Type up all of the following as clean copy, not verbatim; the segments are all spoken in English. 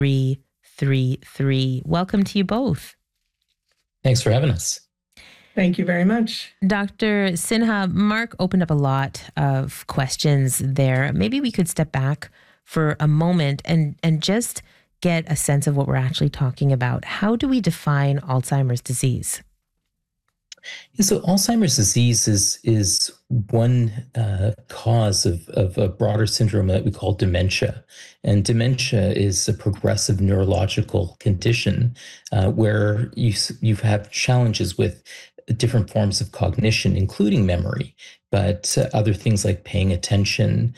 333. Welcome to you both. Thanks for having us. Thank you very much. Dr. Sinha, Mark opened up a lot of questions there. Maybe we could step back for a moment and just get a sense of what we're actually talking about. How do we define Alzheimer's disease? So Alzheimer's disease is one cause of a broader syndrome that we call dementia. And dementia is a progressive neurological condition where you have challenges with different forms of cognition, including memory, but other things like paying attention,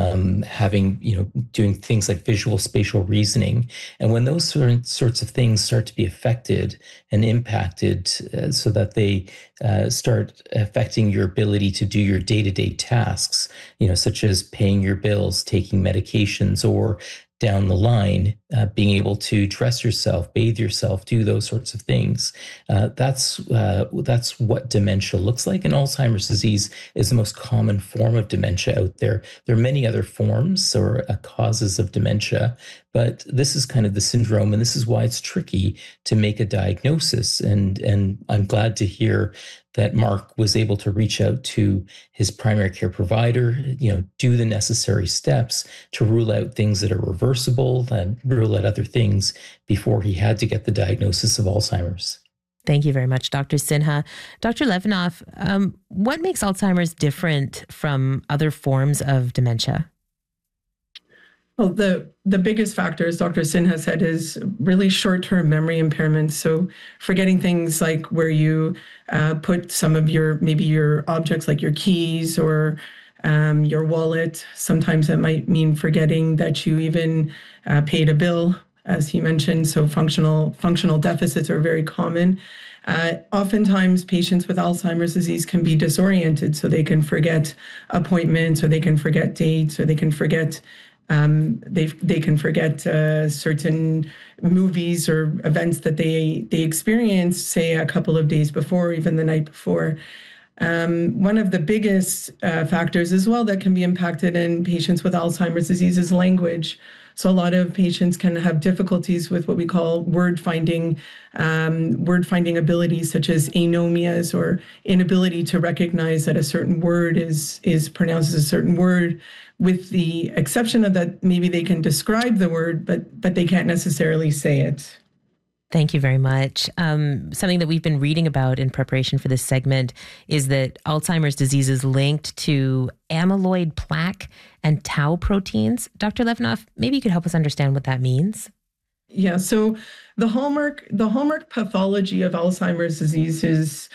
doing things like visual spatial reasoning. And when those sorts of things start to be affected and impacted so that they start affecting your ability to do your day-to-day tasks, such as paying your bills, taking medications, or down the line, being able to dress yourself, bathe yourself, do those sorts of things. That's what dementia looks like. And Alzheimer's disease is the most common form of dementia out there. There are many other forms or causes of dementia, but this is kind of the syndrome, and this is why it's tricky to make a diagnosis. And I'm glad to hear that Mark was able to reach out to his primary care provider, do the necessary steps to rule out things that are reversible, and rule out other things before he had to get the diagnosis of Alzheimer's. Thank you very much, Dr. Sinha. Dr. Levinoff, what makes Alzheimer's different from other forms of dementia? Well, the biggest factor, as Dr. Sinha said, is really short-term memory impairment. So forgetting things like where you put some of your objects like your keys or your wallet. Sometimes it might mean forgetting that you even paid a bill, as he mentioned. So functional deficits are very common. Oftentimes, patients with Alzheimer's disease can be disoriented, so they can forget appointments, or they can forget dates, or they can forget certain movies or events that they experienced, say, a couple of days before, or even the night before. One of the biggest factors as well that can be impacted in patients with Alzheimer's disease is language. So a lot of patients can have difficulties with what we call word finding abilities, such as anomias, or inability to recognize that a certain word is pronounced as a certain word, with the exception of that maybe they can describe the word, but they can't necessarily say it. Thank you very much. Something that we've been reading about in preparation for this segment is that Alzheimer's disease is linked to amyloid plaque and tau proteins. Dr. Levinoff, maybe you could help us understand what that means. Yeah, so the hallmark pathology of Alzheimer's disease is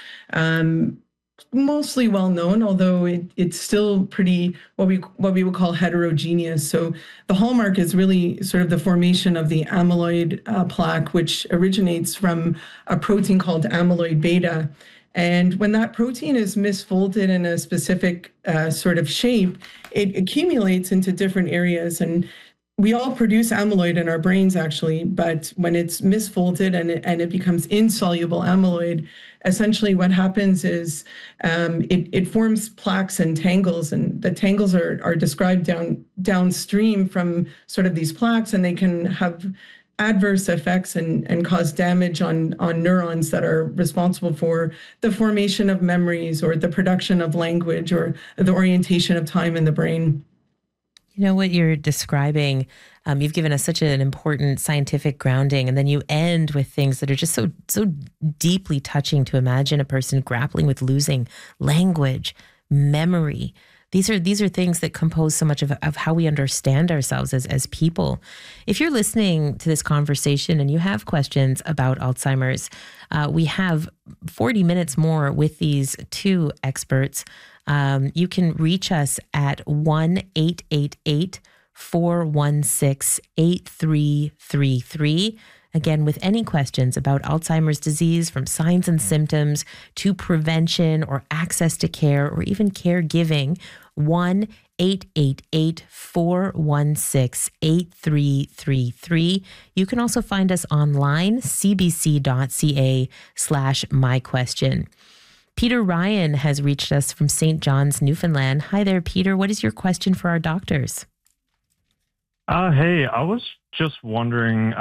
mostly well known, although it's still pretty what we would call heterogeneous. So the hallmark is really sort of the formation of the amyloid plaque, which originates from a protein called amyloid beta. And when that protein is misfolded in a specific sort of shape, it accumulates into different areas. And we all produce amyloid in our brains, actually, but when it's misfolded and it becomes insoluble amyloid, essentially what happens is it forms plaques and tangles, and the tangles are described downstream from sort of these plaques, and they can have adverse effects and cause damage on neurons that are responsible for the formation of memories, or the production of language, or the orientation of time in the brain. You know what you're describing, you've given us such an important scientific grounding, and then you end with things that are just so deeply touching to imagine a person grappling with losing language, memory. These are things that compose so much of how we understand ourselves as people. If you're listening to this conversation and you have questions about Alzheimer's, we have 40 minutes more with these two experts. You can reach us at 1-888-416-8333. Again, with any questions about Alzheimer's disease, from signs and symptoms to prevention or access to care or even caregiving, 1-888-416-8333. You can also find us online, cbc.ca/myquestion. Peter Ryan has reached us from St. John's, Newfoundland. Hi there, Peter. What is your question for our doctors? Hey, I was just wondering